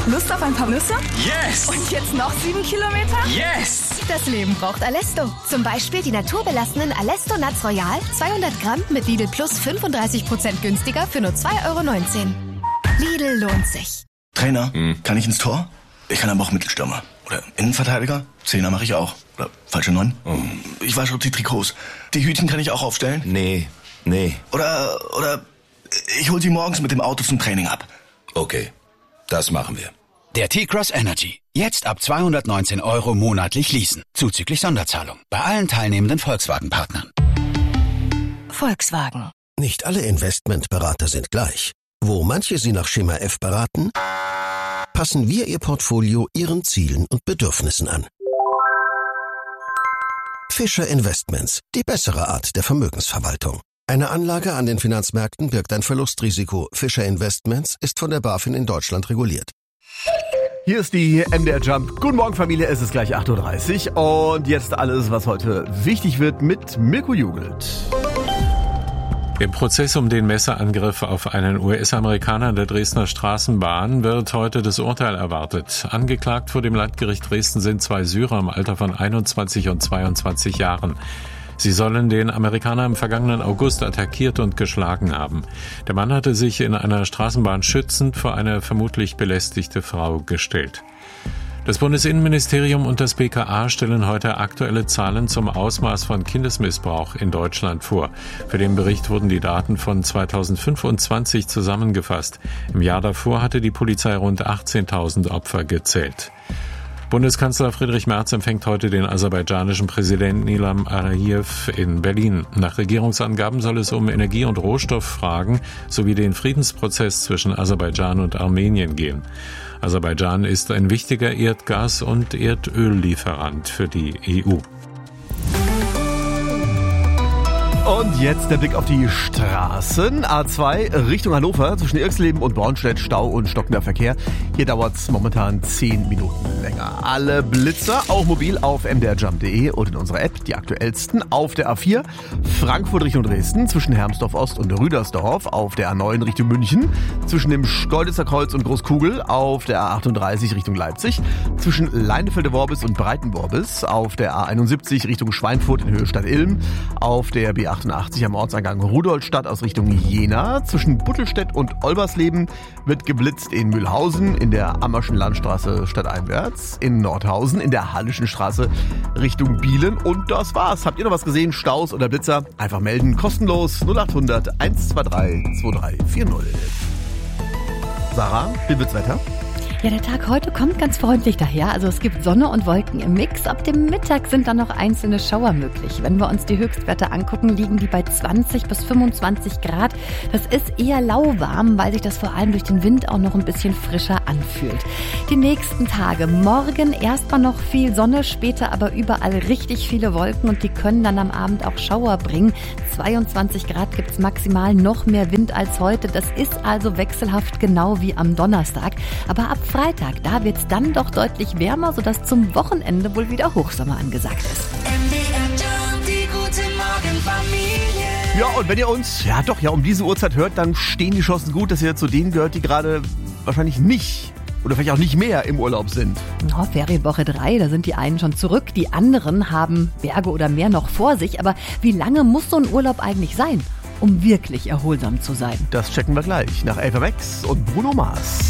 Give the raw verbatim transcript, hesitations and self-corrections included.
Lust auf ein paar Nüsse? Yes! Und jetzt noch sieben Kilometer? Yes! Das Leben braucht Alesto. Zum Beispiel die naturbelassenen Alesto Nuts Royal, zweihundert Gramm mit Lidl Plus fünfunddreißig Prozent günstiger für nur zwei Euro neunzehn. Lidl lohnt sich. Trainer, Hm. kann ich ins Tor? Ich kann aber auch Mittelstürmer. Oder Innenverteidiger? Zehner mache ich auch. Oder falsche Neun? Oh. Ich wasche die Trikots. Die Hütchen kann ich auch aufstellen? Nee, nee. Oder, oder ich hol sie morgens mit dem Auto zum Training ab. Okay, das machen wir. Der T-Cross Energy. Jetzt ab zweihundertneunzehn Euro monatlich leasen. Zuzüglich Sonderzahlung. Bei allen teilnehmenden Volkswagen-Partnern. Volkswagen. Nicht alle Investmentberater sind gleich. Wo manche Sie nach Schema F beraten, passen wir Ihr Portfolio Ihren Zielen und Bedürfnissen an. Fischer Investments, die bessere Art der Vermögensverwaltung. Eine Anlage an den Finanzmärkten birgt ein Verlustrisiko. Fischer Investments ist von der BaFin in Deutschland reguliert. Hier ist die M D R Jump. Guten Morgen, Familie. Es ist gleich acht Uhr dreißig. Und jetzt alles, was heute wichtig wird mit Mirko Jugelt. Im Prozess um den Messerangriff auf einen U S-Amerikaner in der Dresdner Straßenbahn wird heute das Urteil erwartet. Angeklagt vor dem Landgericht Dresden sind zwei Syrer im Alter von einundzwanzig und zweiundzwanzig Jahren. Sie sollen den Amerikaner im vergangenen August attackiert und geschlagen haben. Der Mann hatte sich in einer Straßenbahn schützend vor eine vermutlich belästigte Frau gestellt. Das Bundesinnenministerium und das B K A stellen heute aktuelle Zahlen zum Ausmaß von Kindesmissbrauch in Deutschland vor. Für den Bericht wurden die Daten von zweitausendfünfundzwanzig zusammengefasst. Im Jahr davor hatte die Polizei rund achtzehntausend Opfer gezählt. Bundeskanzler Friedrich Merz empfängt heute den aserbaidschanischen Präsidenten Ilham Aliyev in Berlin. Nach Regierungsangaben soll es um Energie- und Rohstofffragen sowie den Friedensprozess zwischen Aserbaidschan und Armenien gehen. Aserbaidschan ist ein wichtiger Erdgas- und Erdöllieferant für die E U. Und jetzt der Blick auf die Straßen. A zwei Richtung Hannover zwischen Irxleben und Bornstedt, Stau und stockender Verkehr. Hier dauert es momentan zehn Minuten länger. Alle Blitzer, auch mobil auf m d r jump punkt d e und in unserer App, die aktuellsten. Auf der A vier Frankfurt Richtung Dresden zwischen Hermsdorf Ost und Rüdersdorf. Auf der A neun Richtung München zwischen dem Schkeuditzer Kreuz und Großkugel. Auf der A achtunddreißig Richtung Leipzig zwischen Leinefelde-Worbis und Breitenworbis. Auf der A einundsiebzig Richtung Schweinfurt in Höhe Stadt-Ilm. Auf der B achtundachtzig am Ortseingang Rudolstadt aus Richtung Jena. Zwischen Buttelstedt und Olbersleben wird geblitzt in Mühlhausen, in der Ammerschen Landstraße stadteinwärts, in Nordhausen, in der Hallischen Straße Richtung Bielen. Und das war's. Habt ihr noch was gesehen? Staus oder Blitzer? Einfach melden. Kostenlos null achthundert eins zwei drei zwei drei vier null. Sarah, wie wird's Wetter? Ja, der Tag heute kommt ganz freundlich daher. Also es gibt Sonne und Wolken im Mix. Ab dem Mittag sind dann noch einzelne Schauer möglich. Wenn wir uns die Höchstwerte angucken, liegen die bei zwanzig bis fünfundzwanzig Grad. Das ist eher lauwarm, weil sich das vor allem durch den Wind auch noch ein bisschen frischer anfühlt. Die nächsten Tage, morgen erstmal noch viel Sonne, später aber überall richtig viele Wolken und die können dann am Abend auch Schauer bringen. zweiundzwanzig Grad gibt's maximal, noch mehr Wind als heute. Das ist also wechselhaft, genau wie am Donnerstag. Aber ab Freitag, da wird's dann doch deutlich wärmer, sodass zum Wochenende wohl wieder Hochsommer angesagt ist. M D R Jump, die gute Morgenfamilie. Ja, und wenn ihr uns, ja doch, ja um diese Uhrzeit hört, dann stehen die Chancen gut, dass ihr zu denen gehört, die gerade wahrscheinlich nicht oder vielleicht auch nicht mehr im Urlaub sind. Oh, Ferienwoche drei, da sind die einen schon zurück, die anderen haben Berge oder Meer noch vor sich. Aber wie lange muss so ein Urlaub eigentlich sein, um wirklich erholsam zu sein? Das checken wir gleich nach Elfa Max und Bruno Mars.